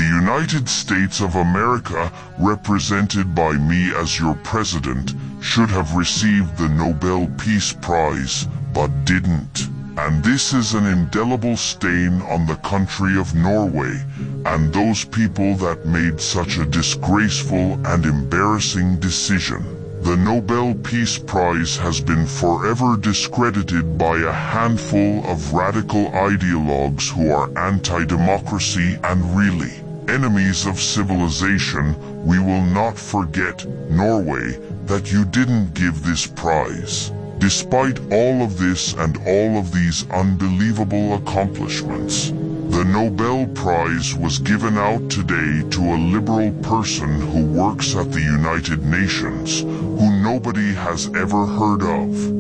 United States of America, represented by me as your president, should have received the Nobel Peace Prize, but didn't. And this is an indelible stain on the country of Norway, and those people that made such a disgraceful and embarrassing decision. The Nobel Peace Prize has been forever discredited by a handful of radical ideologues who are anti-democracy and really enemies of civilization. We will not forget, Norway, that you didn't give this prize. Despite all of this and all of these unbelievable accomplishments, the Nobel Prize was given out today to a liberal person who works at the United Nations, who nobody has ever heard of.